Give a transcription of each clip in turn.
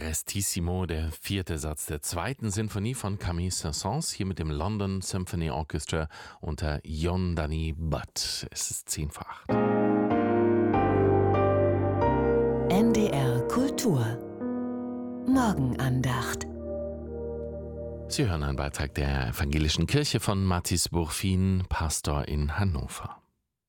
Prestissimo, der vierte Satz der zweiten Sinfonie von Camille Saint-Saëns, hier mit dem London Symphony Orchestra unter Jon Danny Butt. Es ist 10 vor 8. NDR Kultur Morgenandacht. Sie hören einen Beitrag der Evangelischen Kirche von Mathis Burfin, Pastor in Hannover.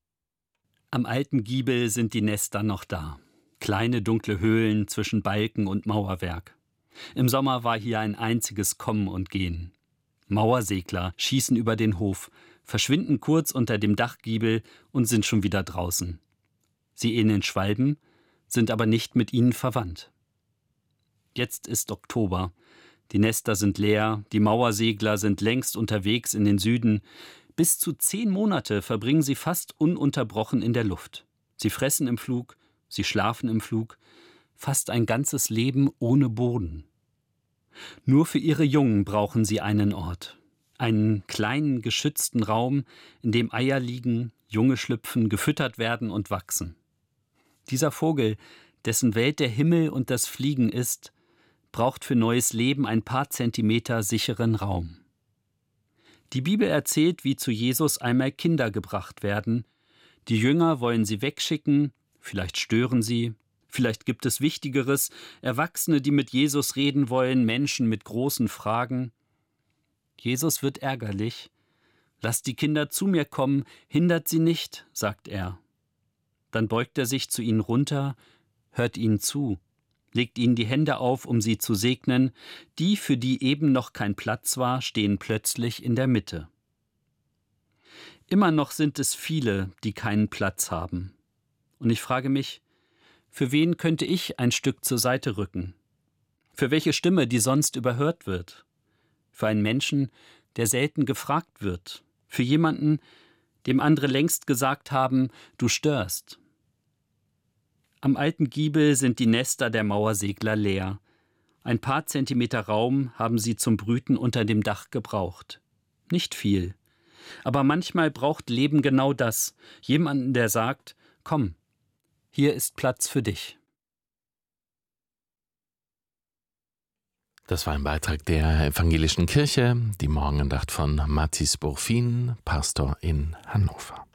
Am alten Giebel sind die Nester noch da. Kleine dunkle Höhlen zwischen Balken und Mauerwerk. Im Sommer war hier ein einziges Kommen und Gehen. Mauersegler schießen über den Hof, verschwinden kurz unter dem Dachgiebel und sind schon wieder draußen. Sie ähneln Schwalben, sind aber nicht mit ihnen verwandt. Jetzt ist Oktober. Die Nester sind leer, die Mauersegler sind längst unterwegs in den Süden. Bis zu 10 Monate verbringen sie fast ununterbrochen in der Luft. Sie fressen im Flug, sie schlafen im Flug, fast ein ganzes Leben ohne Boden. Nur für ihre Jungen brauchen sie einen Ort, einen kleinen geschützten Raum, in dem Eier liegen, Junge schlüpfen, gefüttert werden und wachsen. Dieser Vogel, dessen Welt der Himmel und das Fliegen ist, braucht für neues Leben ein paar Zentimeter sicheren Raum. Die Bibel erzählt, wie zu Jesus einmal Kinder gebracht werden. Die Jünger wollen sie wegschicken, vielleicht stören sie, vielleicht gibt es Wichtigeres, Erwachsene, die mit Jesus reden wollen, Menschen mit großen Fragen. Jesus wird ärgerlich. Lasst die Kinder zu mir kommen, hindert sie nicht, sagt er. Dann beugt er sich zu ihnen runter, hört ihnen zu, legt ihnen die Hände auf, um sie zu segnen. Die, für die eben noch kein Platz war, stehen plötzlich in der Mitte. Immer noch sind es viele, die keinen Platz haben. Und ich frage mich, für wen könnte ich ein Stück zur Seite rücken? Für welche Stimme, die sonst überhört wird? Für einen Menschen, der selten gefragt wird? Für jemanden, dem andere längst gesagt haben, du störst? Am alten Giebel sind die Nester der Mauersegler leer. Ein paar Zentimeter Raum haben sie zum Brüten unter dem Dach gebraucht. Nicht viel. Aber manchmal braucht Leben genau das. Jemanden, der sagt, komm, hier ist Platz für dich. Das war ein Beitrag der Evangelischen Kirche, die Morgenandacht von Mathis Burfin, Pastor in Hannover.